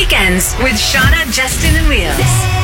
Weekends with Shauna, Justin, and Wheels.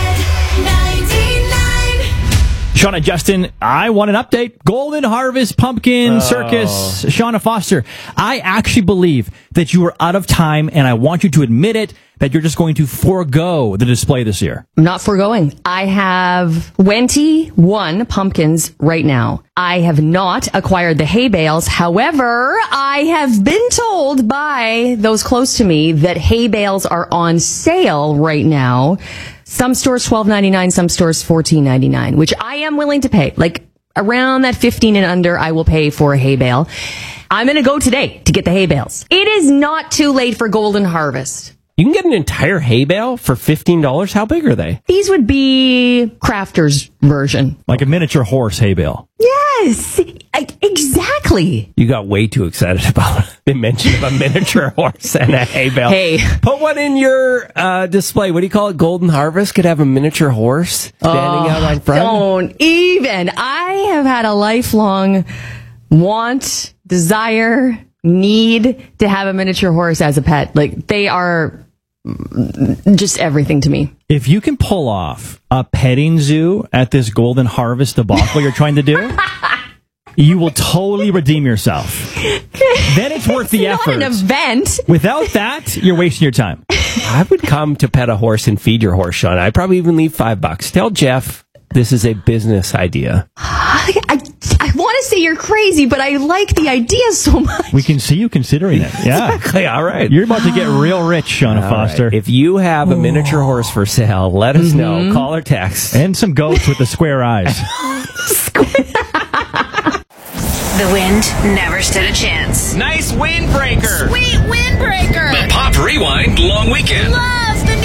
Shauna, Justin, I want an update. Golden Harvest Pumpkin Circus. Shauna Foster, I actually believe that you are out of time, and I want you to admit it, that you're just going to forego the display this year. I'm not foregoing. I have 21 pumpkins right now. I have not acquired the hay bales. However, I have been told by those close to me that hay bales are on sale right now. Some stores $12.99, some stores $14.99, which I am willing to pay. Like around that 15 and under, I will pay for a hay bale. I'm going to go today to get the hay bales. It is not too late for Golden Harvest. You can get an entire hay bale for $15. How big are they? These would be Crafter's version. Like a miniature horse hay bale. Yes, exactly. You got way too excited about the mention of a miniature horse and a hay bale. Hey. Put one in your display. What do you call it? Golden Harvest could have a miniature horse standing out on front. Don't even. I have had a lifelong want, desire, need to have a miniature horse as a pet. Like, they are just everything to me. If you can pull off a petting zoo at this Golden Harvest debacle you're trying to do, you will totally redeem yourself. Then it's worth the effort. Not an event. Without that, you're wasting your time. I would come to pet a horse and feed your horse, Sean. I'd probably even leave $5. Tell Jeff this is a business idea. I want to say you're crazy, but I like the idea so much. We can see you considering it. Yeah. Exactly. All right. You're about to get real rich, Shauna Foster. Right. If you have a miniature horse for sale, let us know. Call or text. And some goats with the square eyes. The wind never stood a chance. Nice windbreaker. Sweet windbreaker. The Pop Rewind Long Weekend. Love the